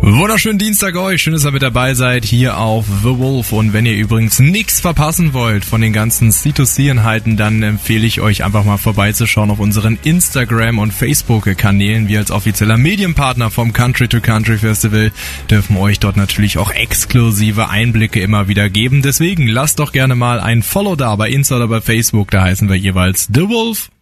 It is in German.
Wunderschönen Dienstag euch, schön, dass ihr mit dabei seid hier auf The Wolf. Und wenn ihr übrigens nichts verpassen wollt von den ganzen C2C-Inhalten, dann empfehle ich euch einfach mal vorbeizuschauen auf unseren Instagram- und Facebook-Kanälen. Wir als offizieller Medienpartner vom Country to Country Festival dürfen euch dort natürlich auch exklusive Einblicke immer wieder geben. Deswegen lasst doch gerne mal ein Follow da bei Insta oder bei Facebook, da heißen wir jeweils The Wolf.